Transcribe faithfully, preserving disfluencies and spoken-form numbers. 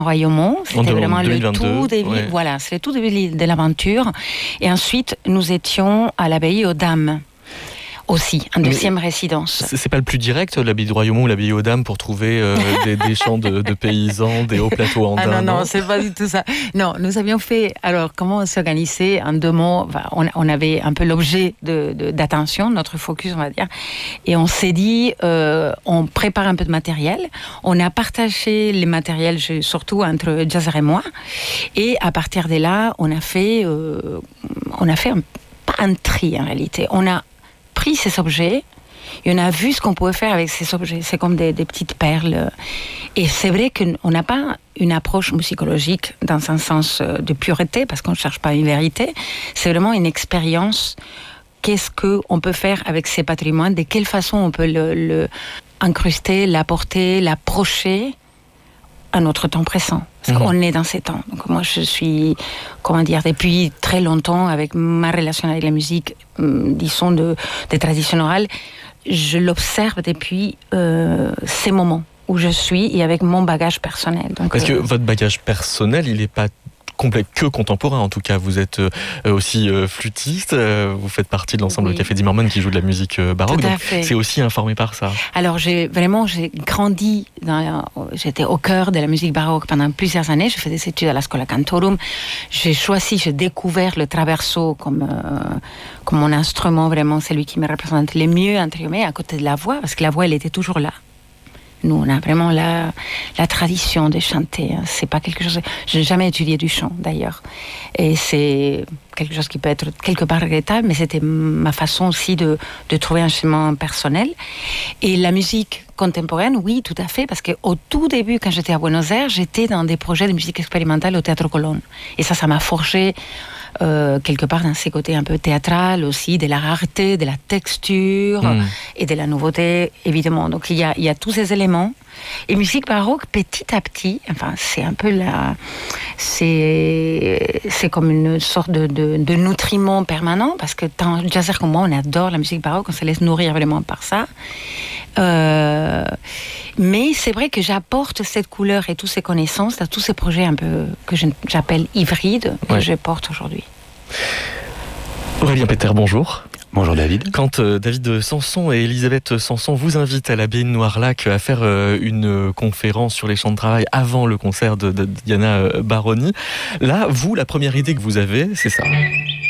Royaumont, c'était En vraiment deux mille vingt-deux, le tout début, ouais. voilà, c'est le tout début de l'aventure. Et ensuite, nous étions à l'abbaye aux Dames, aussi, en deuxième Mais résidence. C'est, c'est pas le plus direct, l'abbaye de Royaumont ou l'abbaye aux Dames, pour trouver euh, des, des champs de, de paysans, des hauts plateaux andins? Ah non, non, c'est pas du tout ça. Non, nous avions fait, alors comment s'organiser en deux mots, enfin, on, on avait un peu l'objet de, de, d'attention, notre focus, on va dire, et on s'est dit, euh, on prépare un peu de matériel, on a partagé les matériels, surtout entre Djazer et moi, et à partir de là, on a fait, euh, on a fait un, pas un tri en réalité, on a pris ces objets et on a vu ce qu'on pouvait faire avec ces objets. C'est comme des, des petites perles. Et c'est vrai qu'on n'a pas une approche musicologique dans un sens de pureté, parce qu'on ne cherche pas une vérité. C'est vraiment une expérience. Qu'est-ce qu'on peut faire avec ces patrimoines? De quelle façon on peut le, le incruster, l'apporter, l'approcher à notre temps présent, parce mmh. qu'on est dans ces temps. Donc moi, je suis, comment dire, depuis très longtemps, avec ma relation avec la musique, disons, de, de tradition orale, je l'observe depuis euh, ces moments où je suis et avec mon bagage personnel. Donc, Parce euh, que votre bagage personnel, il n'est pas complet que contemporain, en tout cas. Vous êtes euh, aussi euh, flûtiste, euh, vous faites partie de l'ensemble oui. Café Zimmermann qui joue de la musique euh, baroque, Tout à donc fait. c'est aussi informé par ça. Alors j'ai vraiment j'ai grandi, dans, j'étais au cœur de la musique baroque pendant plusieurs années, j'ai fait des études à la Schola Cantorum, j'ai choisi, j'ai découvert le traverso comme, euh, comme mon instrument, vraiment celui qui me représente le mieux, entre guillemets, à côté de la voix, parce que la voix elle était toujours là. Nous, on a vraiment la, la tradition de chanter. C'est pas quelque chose. Je n'ai jamais étudié du chant, d'ailleurs. Et c'est quelque chose qui peut être quelque part regrettable, mais c'était ma façon aussi de, de trouver un chemin personnel. Et la musique contemporaine, oui, tout à fait, parce qu'au tout début, quand j'étais à Buenos Aires, j'étais dans des projets de musique expérimentale au Théâtre Colón. Et ça, ça m'a forgé euh, quelque part dans ces côtés un peu théâtral aussi, de la rareté, de la texture mmh. et de la nouveauté, évidemment. Donc il y a, il y a tous ces éléments. Et musique baroque, petit à petit, enfin, c'est un peu la, c'est, c'est comme une sorte de, de, de nutriment permanent, parce que tant Djazer comme moi, on adore la musique baroque, on se laisse nourrir vraiment par ça. Euh, mais c'est vrai que j'apporte cette couleur et toutes ces connaissances à tous ces projets un peu que je, j'appelle hybrides, que ouais. je porte aujourd'hui. Aurélien Peter, bonjour. Bonjour David. Quand euh, David Sanson et Elisabeth Sanson vous invitent à l'abbaye de Noirlac à faire euh, une conférence sur les chants de travail avant le concert de, de Diana Baroni, là, vous, la première idée que vous avez, c'est ça.